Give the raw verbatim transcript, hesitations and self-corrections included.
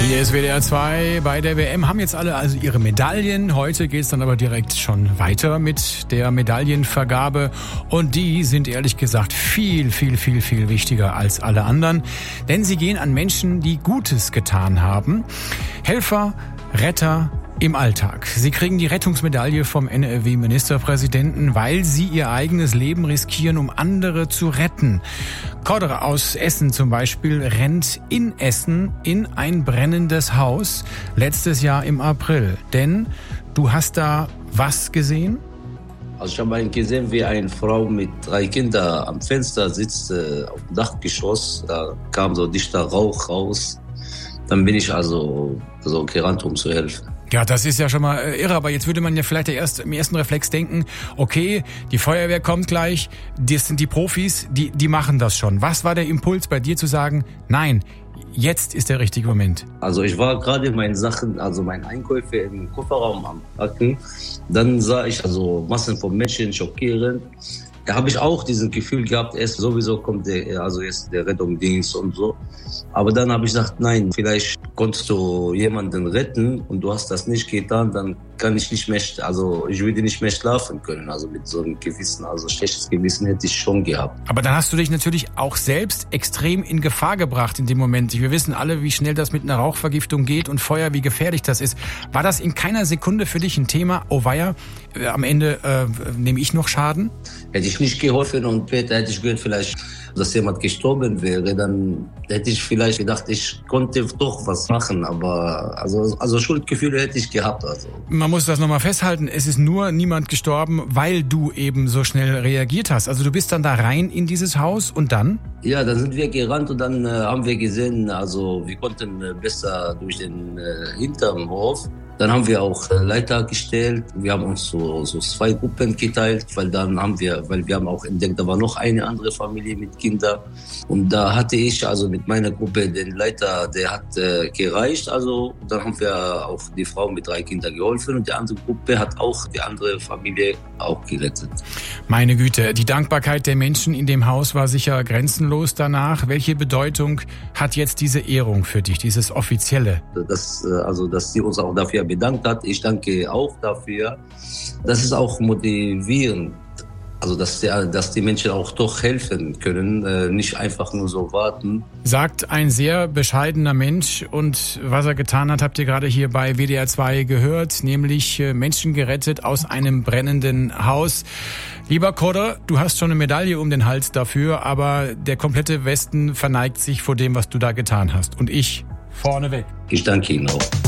Hier ist W D R zwei bei der W M. Haben jetzt alle also ihre Medaillen. Heute geht es dann aber direkt schon weiter mit der Medaillenvergabe. Und die sind ehrlich gesagt viel, viel, viel, viel wichtiger als alle anderen. Denn sie gehen an Menschen, die Gutes getan haben. Helfer, Retter im Alltag. Sie kriegen die Rettungsmedaille vom N R W-Ministerpräsidenten, weil sie ihr eigenes Leben riskieren, um andere zu retten. Kodre aus Essen zum Beispiel rennt in Essen in ein brennendes Haus letztes Jahr im April. Denn du hast da was gesehen? Also ich habe gesehen, wie eine Frau mit drei Kindern am Fenster sitzt, äh, auf dem Dachgeschoss. Da kam so dichter Rauch raus. Dann bin ich also, also gerannt, um zu helfen. Ja, das ist ja schon mal irre, aber jetzt würde man ja vielleicht erst im ersten Reflex denken, okay, die Feuerwehr kommt gleich, das sind die Profis, die, die machen das schon. Was war der Impuls bei dir zu sagen, nein, jetzt ist der richtige Moment? Also ich war gerade meine Sachen, also meine Einkäufe im Kofferraum am Packen. Dann sah ich also Massen von Menschen, schockierend. Da habe ich auch dieses Gefühl gehabt, erst sowieso kommt der, also jetzt der Rettungsdienst und so. Aber dann habe ich gesagt, nein, vielleicht konntest du jemanden retten und du hast das nicht getan, dann kann ich nicht mehr, also ich würde nicht mehr schlafen können. Also mit so einem Gewissen, also schlechtes Gewissen hätte ich schon gehabt. Aber dann hast du dich natürlich auch selbst extrem in Gefahr gebracht in dem Moment. Wir wissen alle, wie schnell das mit einer Rauchvergiftung geht und Feuer, wie gefährlich das ist. War das in keiner Sekunde für dich ein Thema? Oh weia, am Ende äh, nehme ich noch Schaden? Hätte ich nicht geholfen und später hätte ich gehört, vielleicht, dass jemand gestorben wäre, dann hätte ich vielleicht gedacht, ich konnte doch was machen, aber also, also Schuldgefühle hätte ich gehabt. Also. Man muss das nochmal festhalten, es ist nur niemand gestorben, weil du eben so schnell reagiert hast. Also du bist dann da rein in dieses Haus und dann? Ja, dann sind wir gerannt und dann äh, haben wir gesehen, also wir konnten äh, besser durch den äh, hinterm Hof. Dann haben wir auch Leiter gestellt. Wir haben uns so, so zwei Gruppen geteilt, weil dann haben wir, weil wir haben auch entdeckt, da war noch eine andere Familie mit Kindern. Und da hatte ich also mit meiner Gruppe den Leiter, der hat äh, gereicht. Also dann haben wir auch die Frau mit drei Kindern geholfen und die andere Gruppe hat auch die andere Familie auch gerettet. Meine Güte, die Dankbarkeit der Menschen in dem Haus war sicher grenzenlos danach. Welche Bedeutung hat jetzt diese Ehrung für dich, dieses Offizielle? Das, also, dass sie uns auch dafür bedankt hat. Ich danke auch dafür. Das ist auch motivierend. Also, dass die, dass die Menschen auch doch helfen können, äh, nicht einfach nur so warten. Sagt ein sehr bescheidener Mensch und was er getan hat, habt ihr gerade hier bei W D R zwei gehört, nämlich äh, Menschen gerettet aus einem brennenden Haus. Lieber Kodre, du hast schon eine Medaille um den Hals dafür, aber der komplette Westen verneigt sich vor dem, was du da getan hast. Und ich vorneweg. Ich danke Ihnen auch.